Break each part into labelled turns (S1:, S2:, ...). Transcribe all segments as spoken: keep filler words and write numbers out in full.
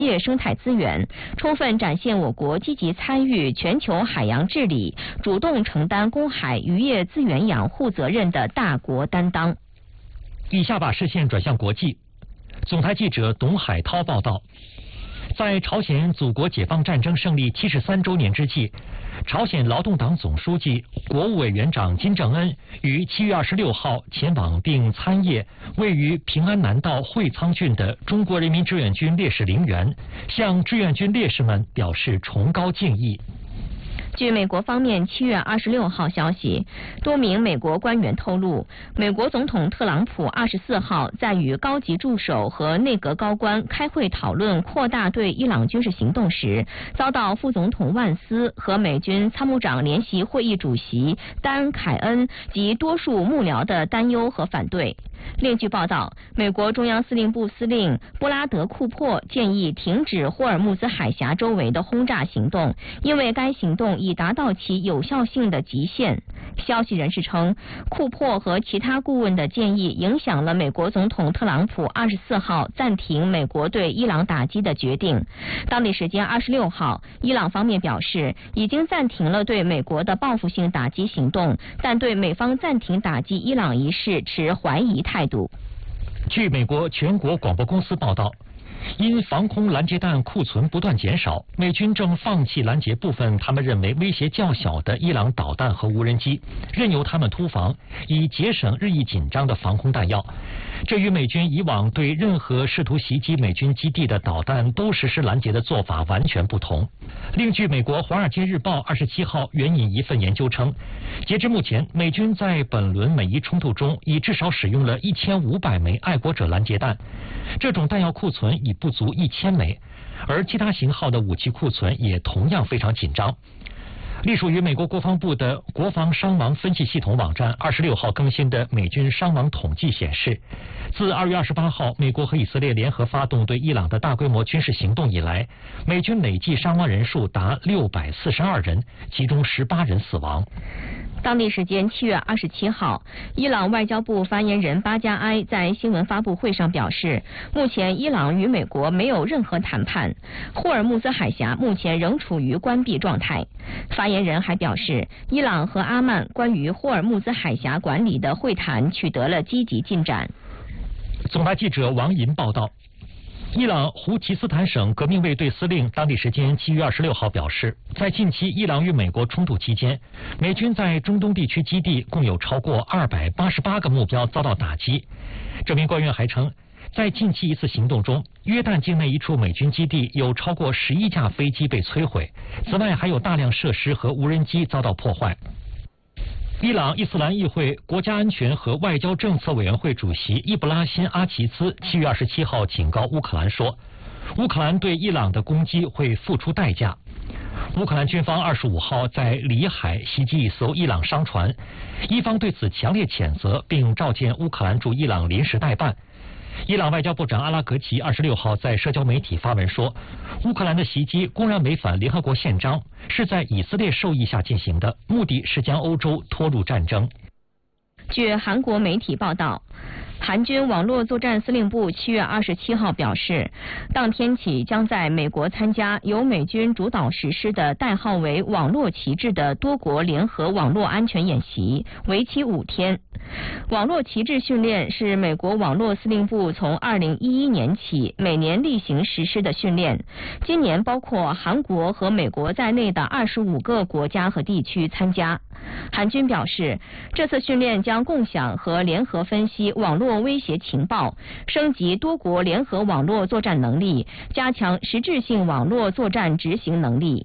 S1: 业生态资源，充分展现我国积极参与全球海洋治理、主动承担公海渔业资源养护责任的大国担当。
S2: 以下把视线转向国际，总台记者董海涛报道。在朝鲜祖国解放战争胜利七十三周年之际，朝鲜劳动党总书记、国务委员长金正恩于七月二十六号前往并参谒位于平安南道会仓郡的中国人民志愿军烈士陵园，向志愿军烈士们表示崇高敬意。
S1: 据美国方面七月二十六号消息，多名美国官员透露，美国总统特朗普二十四号在与高级助手和内阁高官开会讨论扩大对伊朗军事行动时，遭到副总统万斯和美军参谋长联席会议主席丹凯恩及多数幕僚的担忧和反对。另据报道，美国中央司令部司令布拉德·库珀建议停止霍尔木兹海峡周围的轰炸行动，因为该行动已达到其有效性的极限。消息人士称，库珀和其他顾问的建议影响了美国总统特朗普二十四号暂停美国对伊朗打击的决定。当地时间二十六号，伊朗方面表示已经暂停了对美国的报复性打击行动，但对美方暂停打击伊朗一事持怀疑态度。
S2: 据美国全国广播公司报道，因防空拦截弹库存不断减少，美军正放弃拦截部分他们认为威胁较小的伊朗导弹和无人机，任由他们突防，以节省日益紧张的防空弹药。这与美军以往对任何试图袭击美军基地的导弹都实施拦截的做法完全不同。另据美国《华尔街日报》二十七号援引一份研究称，截至目前，美军在本轮美伊冲突中已至少使用了一千五百枚爱国者拦截弹，这种弹药库存已不足一千枚，而其他型号的武器库存也同样非常紧张。隶属于美国国防部的国防伤亡分析系统网站二十六号更新的美军伤亡统计显示，自二月二十八号美国和以色列联合发动对伊朗的大规模军事行动以来，美军累计伤亡人数达六百四十二人，其中十八人死亡。
S1: 当地时间七月二十七号，伊朗外交部发言人巴加埃在新闻发布会上表示，目前伊朗与美国没有任何谈判，霍尔木兹海峡目前仍处于关闭状态。发言人还表示，伊朗和阿曼关于霍尔木兹海峡管理的会谈取得了积极进展。
S2: 总台记者王银报道。伊朗胡齐斯坦省革命卫队司令当地时间七月二十六号表示，在近期伊朗与美国冲突期间，美军在中东地区基地共有超过二百八十八个目标遭到打击。这名官员还称，在近期一次行动中，约旦境内一处美军基地有超过十一架飞机被摧毁，此外还有大量设施和无人机遭到破坏。伊朗伊斯兰议会国家安全和外交政策委员会主席伊布拉辛·阿齐兹七月二十七号警告乌克兰说，乌克兰对伊朗的攻击会付出代价。乌克兰军方二十五号在里海袭击一艘伊朗商船，伊方对此强烈谴责，并召见乌克兰驻伊朗临时代办。伊朗外交部长阿拉格齐二十六号在社交媒体发文说，乌克兰的袭击公然违反联合国宪章，是在以色列授意下进行的，目的是将欧洲拖入战争。
S1: 据韩国媒体报道，韩军网络作战司令部七月二十七号表示，当天起将在美国参加由美军主导实施的代号为“网络旗帜”的多国联合网络安全演习，为期五天。网络旗帜训练是美国网络司令部从二零一一年起每年例行实施的训练，今年包括韩国和美国在内的二十五个国家和地区参加。韩军表示，这次训练将共享和联合分析网络威胁情报，升级多国联合网络作战能力，加强实质性网络作战执行能力。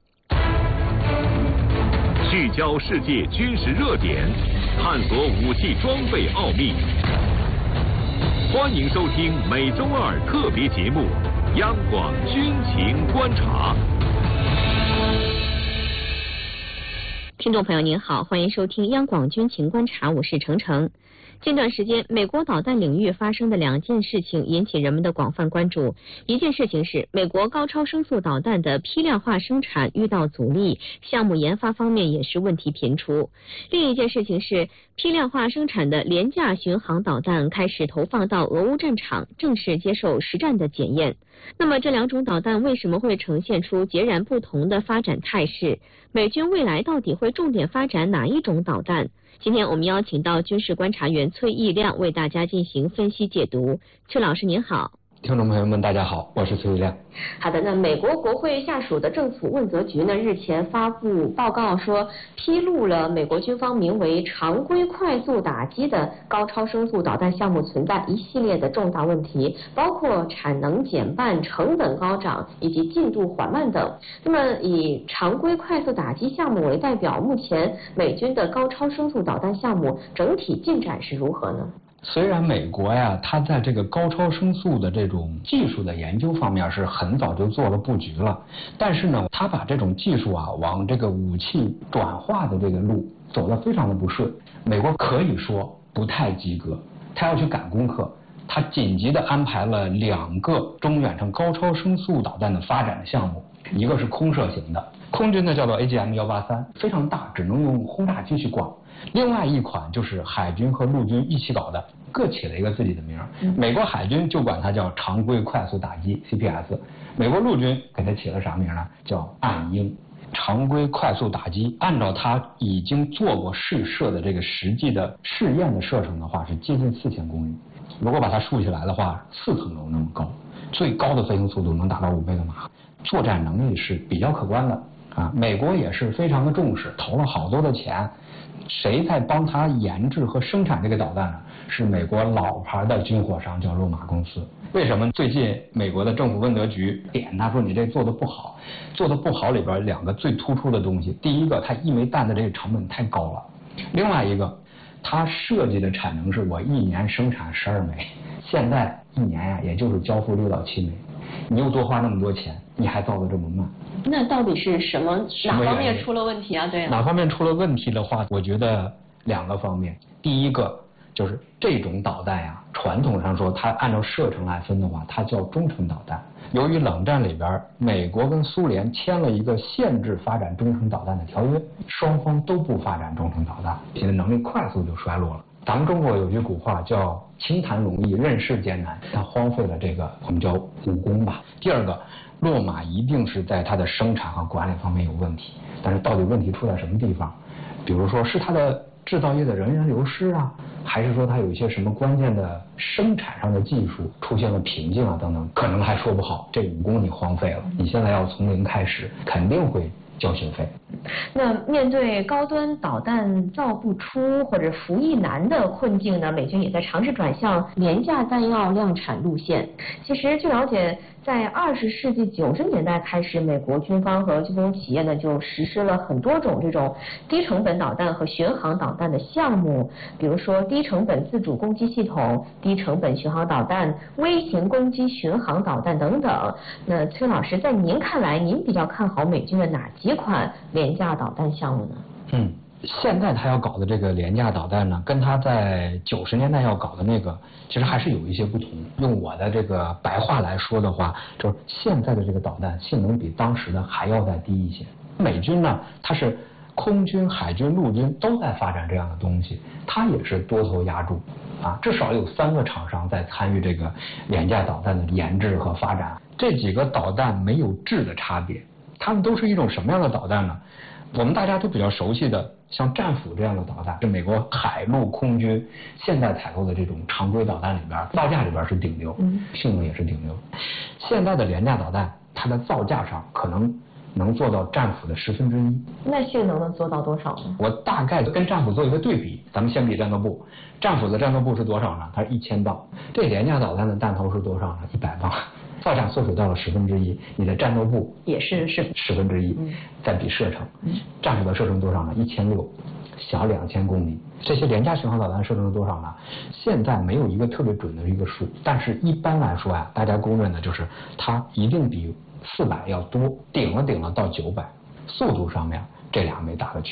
S3: 聚焦世界军事热点，探索武器装备奥秘。欢迎收听每周二特别节目《央广军情观察》。
S1: 听众朋友您好，欢迎收听央广军情观察，我是程程。 近段时间，美国导弹领域发生的两件事情引起人们的广泛关注。一件事情是，美国高超声速导弹的批量化生产遇到阻力，项目研发方面也是问题频出。另一件事情是，批量化生产的廉价巡航导弹开始投放到俄乌战场，正式接受实战的检验。那么这两种导弹为什么会呈现出截然不同的发展态势？美军未来到底会重点发展哪一种导弹？今天我们邀请到军事观察员崔义亮为大家进行分析解读。崔老师您好。
S4: 听众朋友们大家好，我是崔义亮。
S1: 好的，那美国国会下属的政府问责局呢，日前发布报告说，披露了美国军方名为常规快速打击的高超声速导弹项目存在一系列的重大问题，包括产能减半、成本高涨以及进度缓慢等。那么以常规快速打击项目为代表，目前美军的高超声速导弹项目整体进展是如何呢？
S4: 虽然美国呀，它在这个高超声速的这种技术的研究方面是很早就做了布局了，但是呢，它把这种技术啊往这个武器转化的这个路走得非常的不顺。美国可以说不太及格，它要去赶功课，它紧急的安排了两个中远程高超声速导弹的发展的项目，一个是空射型的，空军的叫做 A G M 一八三，非常大，只能用轰炸机去挂。另外一款就是海军和陆军一起搞的，各起了一个自己的名儿。美国海军就管它叫常规快速打击 C P S， 美国陆军给它起了啥名呢？叫暗鹰。常规快速打击按照它已经做过试射的这个实际的试验的射程的话，是接近四千公里。如果把它竖起来的话，四层楼那么高，最高的飞行速度能达到五倍的马赫，作战能力是比较可观的啊。美国也是非常的重视，投了好多的钱。谁在帮他研制和生产这个导弹呢？是美国老牌的军火商，叫洛马公司。为什么最近美国的政府问责局点他说你这做的不好？做的不好里边两个最突出的东西，第一个，它一枚弹的这个成本太高了；另外一个，它设计的产能是我一年生产十二枚，现在一年呀、啊、也就是交付六到七枚，你又多花那么多钱，你还造的这么慢。
S1: 那到底是什么哪方面出了问题啊？对啊，
S4: 哪方面出了问题的话，我觉得两个方面。第一个就是这种导弹呀，传统上说它按照射程来分的话，它叫中程导弹。由于冷战里边，美国跟苏联签了一个限制发展中程导弹的条约，双方都不发展中程导弹，现在能力快速就衰落了。咱们中国有句古话叫清谈容易，任事艰难，它荒废了这个我们叫武功吧。第二个，洛马一定是在它的生产和管理方面有问题，但是到底问题出在什么地方？比如说是它的制造业的人员流失啊，还是说它有一些什么关键的生产上的技术出现了瓶颈啊等等，可能还说不好。这武功你荒废了，你现在要从零开始，肯定会交学费。
S1: 那面对高端导弹造不出或者服役难的困境呢，美军也在尝试转向廉价弹药量产路线。其实据了解，在二十世纪九十年代开始，美国军方和军工企业呢就实施了很多种这种低成本导弹和巡航导弹的项目，比如说低成本自主攻击系统、低成本巡航导弹、微型攻击巡航导弹等等。那崔老师，在您看来，您比较看好美军的哪几款廉价导弹项目呢？
S4: 嗯，现在他要搞的这个廉价导弹呢，跟他在九十年代要搞的那个，其实还是有一些不同。用我的这个白话来说的话，就是现在的这个导弹性能比当时的还要再低一些。美军呢，它是空军、海军、陆军都在发展这样的东西，它也是多头压住啊，至少有三个厂商在参与这个廉价导弹的研制和发展。这几个导弹没有质的差别，它们都是一种什么样的导弹呢？我们大家都比较熟悉的，像战斧这样的导弹，是美国海陆空军现在采购的这种常规导弹里边，造价里边是顶流，性能也是顶流。现在的廉价导弹，它的造价上可能能做到战斧的十分之一。
S1: 那性能能做到多少呢？
S4: 我大概跟战斧做一个对比，咱们先比战斗部，战斧的战斗部是多少呢？它是一千磅，这廉价导弹的弹头是多少呢？一百磅。造价缩水到了十分之一，你的战斗部
S1: 也是是
S4: 十分之一，再比射程，战斧的射程多少呢？一千六，小两千公里。这些廉价巡航导弹射程是多少呢？现在没有一个特别准的一个数，但是一般来说呀，大家公认的就是它一定比四百要多，顶了顶了到九百。速度上面这俩没大的区别。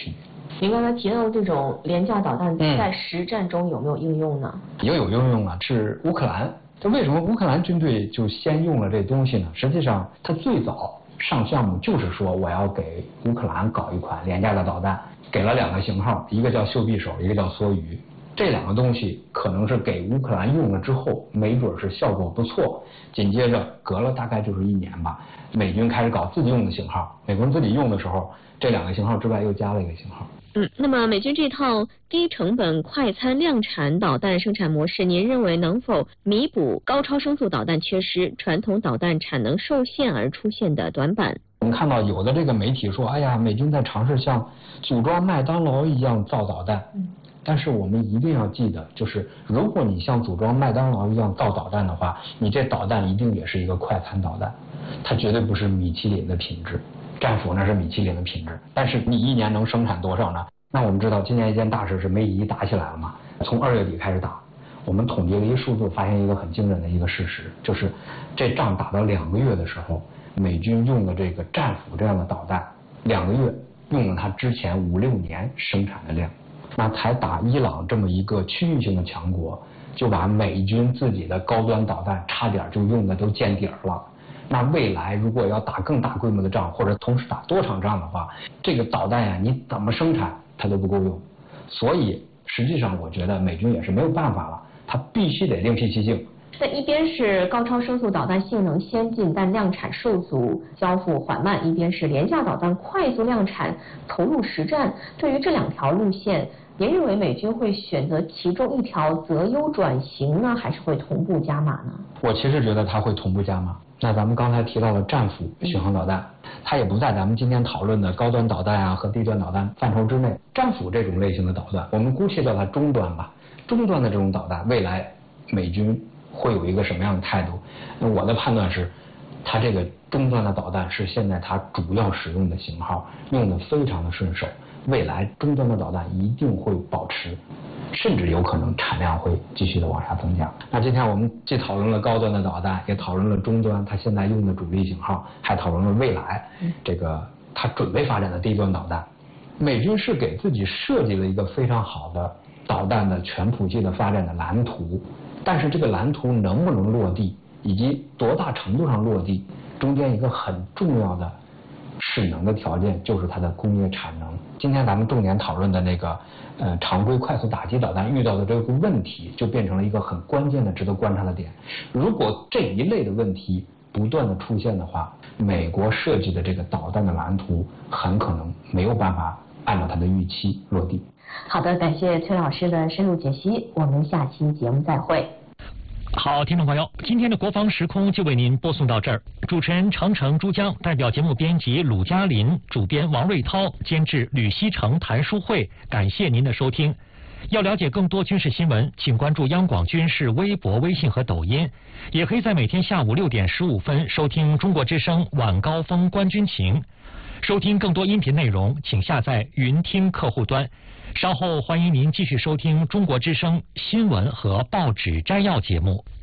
S1: 您刚才提到的这种廉价导弹在实战中有没有应用呢？
S4: 也有应用啊，是乌克兰。这为什么乌克兰军队就先用了这东西呢？实际上，它最早上项目就是说我要给乌克兰搞一款廉价的导弹，给了两个型号，一个叫袖匕首，一个叫梭鱼。这两个东西可能是给乌克兰用了之后，没准是效果不错。紧接着隔了大概就是一年吧，美军开始搞自己用的型号。美国人自己用的时候，这两个型号之外又加了一个型号。
S1: 嗯，那么美军这套低成本快餐量产导弹生产模式，您认为能否弥补高超声速导弹缺失、传统导弹产能受限而出现的短板？
S4: 我们看到有的这个媒体说，哎呀，美军在尝试像组装麦当劳一样造导弹。嗯。但是我们一定要记得，就是如果你像组装麦当劳一样造导弹的话，你这导弹一定也是一个快餐导弹，它绝对不是米其林的品质。战斧那是米其林的品质，但是你一年能生产多少呢？那我们知道今年一件大事是梅姨打起来了嘛，从二月底开始打，我们统计了一个数字，发现一个很惊人的一个事实，就是这仗打到两个月的时候，美军用的这个战斧这样的导弹，两个月用了它之前五六年生产的量。那才打伊朗这么一个区域性的强国，就把美军自己的高端导弹差点就用的都见底儿了。那未来如果要打更大规模的仗，或者同时打多场仗的话，这个导弹呀，你怎么生产它都不够用。所以实际上我觉得美军也是没有办法了，它必须得另辟蹊径。
S1: 那一边是高超声速导弹性能先进但量产受阻、交付缓慢，一边是廉价导弹快速量产、投入实战。对于这两条路线，您认为美军会选择其中一条择优转型呢，还是会同步加码呢？
S4: 我其实觉得它会同步加码。那咱们刚才提到的战斧巡航导弹，它也不在咱们今天讨论的高端导弹啊和低端导弹范畴之内。战斧这种类型的导弹，我们姑且叫它中端吧。中端的这种导弹，未来美军会有一个什么样的态度？那我的判断是，它这个中端的导弹是现在它主要使用的型号，用的非常的顺手。未来中端的导弹一定会保持，甚至有可能产量会继续的往下增加。那今天我们既讨论了高端的导弹，也讨论了中端它现在用的主力型号，还讨论了未来这个它准备发展的低端导弹。美军是给自己设计了一个非常好的导弹的全谱系的发展的蓝图，但是这个蓝图能不能落地，以及多大程度上落地，中间一个很重要的势能的条件就是它的工业产能。今天咱们重点讨论的那个呃常规快速打击导弹遇到的这个问题，就变成了一个很关键的值得观察的点。如果这一类的问题不断的出现的话，美国设计的这个导弹的蓝图很可能没有办法按照它的预期落地。
S1: 好的，感谢崔老师的深入解析，我们下期节目再会。
S2: 好，听众朋友，今天的国防时空就为您播送到这儿。主持人程程、珠江，代表节目编辑鲁嘉林，主编王瑞涛，监制吕希成、谭书慧，感谢您的收听。要了解更多军事新闻，请关注央广军事微博、微信和抖音，也可以在每天下午六点十五分收听中国之声晚高峰观军情。收听更多音频内容，请下载云听客户端。稍后欢迎您继续收听中国之声新闻和报纸摘要节目。